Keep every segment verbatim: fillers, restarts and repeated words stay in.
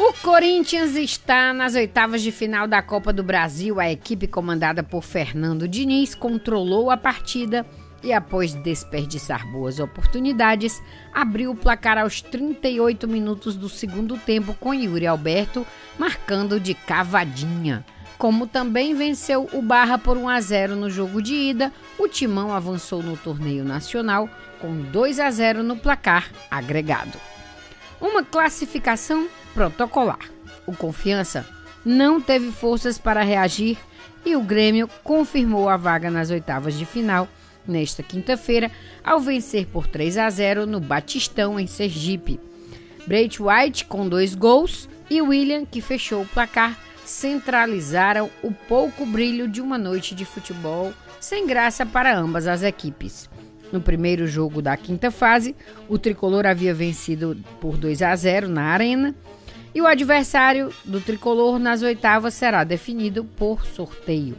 O Corinthians está nas oitavas de final da Copa do Brasil. A equipe comandada por Fernando Diniz controlou a partida e, após desperdiçar boas oportunidades, abriu o placar aos trinta e oito minutos do segundo tempo com Yuri Alberto marcando de cavadinha. Como também venceu o Barra por um a zero no jogo de ida, o Timão avançou no torneio nacional com dois a zero no placar agregado. Uma classificação protocolar. O Confiança não teve forças para reagir e o Grêmio confirmou a vaga nas oitavas de final nesta quinta-feira ao vencer por três a zero no Batistão, em Sergipe. Braith White, com dois gols, e William, que fechou o placar, centralizaram o pouco brilho de uma noite de futebol sem graça para ambas as equipes. No primeiro jogo da quinta fase, o tricolor havia vencido por dois a zero na Arena e o adversário do tricolor nas oitavas será definido por sorteio.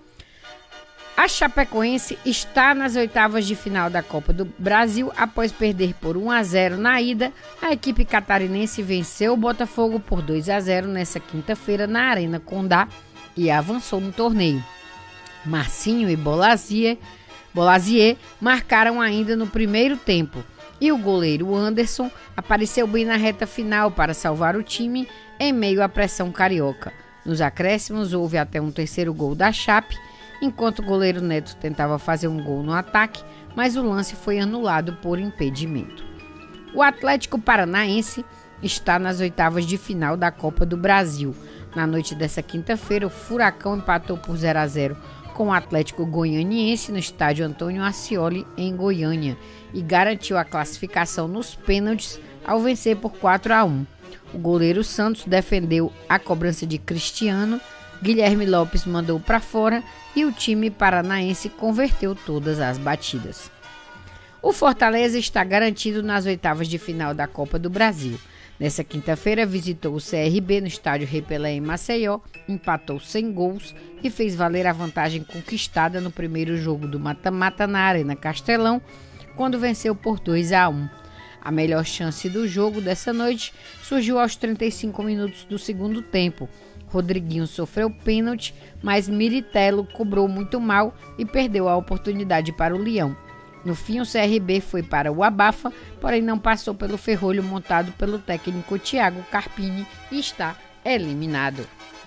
A Chapecoense está nas oitavas de final da Copa do Brasil. Após perder por um a zero na ida, a equipe catarinense venceu o Botafogo por dois a zero nessa quinta-feira na Arena Condá e avançou no torneio. Marcinho e Bolazier, Bolazier marcaram ainda no primeiro tempo e o goleiro Anderson apareceu bem na reta final para salvar o time em meio à pressão carioca. Nos acréscimos houve até um terceiro gol da Chape, enquanto o goleiro Neto tentava fazer um gol no ataque, mas o lance foi anulado por impedimento. O Atlético Paranaense está nas oitavas de final da Copa do Brasil. Na noite dessa quinta-feira, o Furacão empatou por zero a zero com o Atlético Goianiense no estádio Antônio Ascioli, em Goiânia, e garantiu a classificação nos pênaltis ao vencer por quatro a um. O goleiro Santos defendeu a cobrança de Cristiano, Guilherme Lopes mandou para fora e o time paranaense converteu todas as batidas. O Fortaleza está garantido nas oitavas de final da Copa do Brasil. Nessa quinta-feira visitou o C R B no estádio Rei Pelé em Maceió, empatou sem gols e fez valer a vantagem conquistada no primeiro jogo do mata-mata na Arena Castelão, quando venceu por dois a um. A melhor chance do jogo dessa noite surgiu aos trinta e cinco minutos do segundo tempo. Rodriguinho sofreu pênalti, mas Miritello cobrou muito mal e perdeu a oportunidade para o Leão. No fim, o C R B foi para o abafa, porém não passou pelo ferrolho montado pelo técnico Thiago Carpini e está eliminado.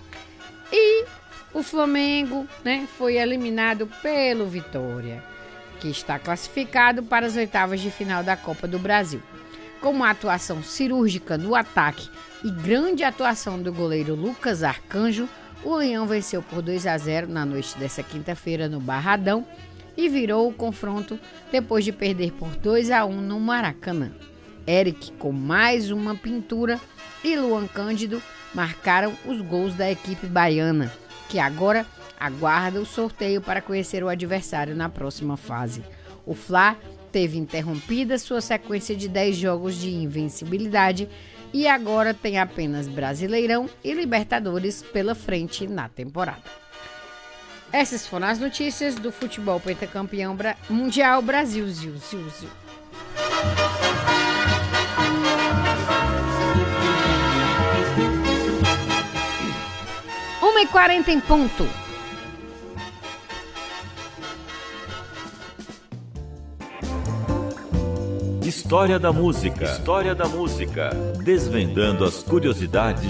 E o Flamengo, né, foi eliminado pelo Vitória, que está classificado para as oitavas de final da Copa do Brasil. Com uma atuação cirúrgica no ataque e grande atuação do goleiro Lucas Arcanjo, o Leão venceu por dois a zero na noite dessa quinta-feira no Barradão e virou o confronto depois de perder por dois a um no Maracanã. Eric, com mais uma pintura, e Luan Cândido marcaram os gols da equipe baiana, que agora aguarda o sorteio para conhecer o adversário na próxima fase. O Fla teve interrompida sua sequência de dez jogos de invencibilidade e agora tem apenas Brasileirão e Libertadores pela frente na temporada. Essas foram as notícias do futebol pentacampeão bra- mundial Brasil. Ziu, ziu, ziu. uma e quarenta em ponto. História da música. História da música. Desvendando as curiosidades